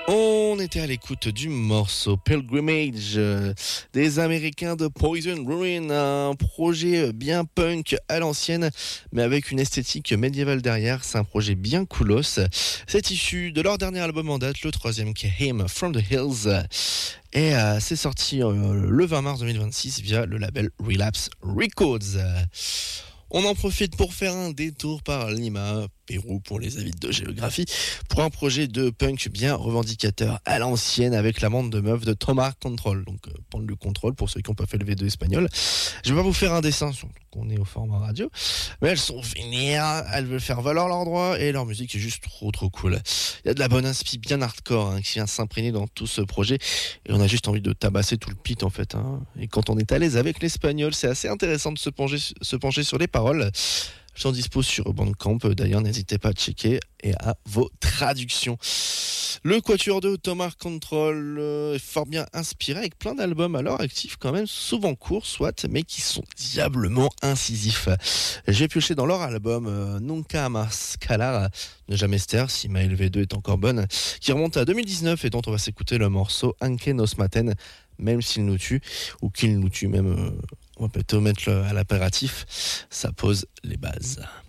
On était à l'écoute du morceau Pilgrimage des Américains de Poison Ruin, un projet bien punk à l'ancienne, mais avec une esthétique médiévale derrière. C'est un projet bien coolos. C'est issu de leur dernier album en date, le troisième qui est Hymn from the Hills. Et c'est sorti le 20 mars 2026 via le label Relapse Records. On en profite pour faire un détour par Lima, Pérou pour les avides de géographie, pour un projet de punk bien revendicateur à l'ancienne avec la bande de meufs de Tomar Control. Donc prendre le contrôle pour ceux qui n'ont pas fait le V2 espagnol. Je vais pas vous faire un dessin, on est au format radio, mais elles sont vénères, elles veulent faire valoir leurs droits et leur musique est juste trop cool. Il y a de la bonne inspi bien hardcore qui vient s'imprégner dans tout ce projet et on a juste envie de tabasser tout le pit en fait. Et quand on est à l'aise avec l'espagnol, c'est assez intéressant de se pencher sur les paroles. J'en dispose sur Bandcamp, d'ailleurs n'hésitez pas à checker et à vos traductions. Le quatuor de Tomar Control est fort bien inspiré avec plein d'albums alors actifs quand même, souvent courts soit, mais qui sont diablement incisifs. J'ai pioché dans leur album Nunca Más Calar, ne jamais se taire si ma LV2 est encore bonne, qui remonte à 2019 et dont on va s'écouter le morceau Anque nos maten, même s'il nous tue, ou qu'il nous tue même... on va plutôt mettre à l'impératif, ça pose les bases.